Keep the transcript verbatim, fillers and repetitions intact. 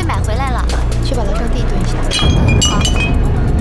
费买回来了， 去把它种地蹲一下。 嗯，好。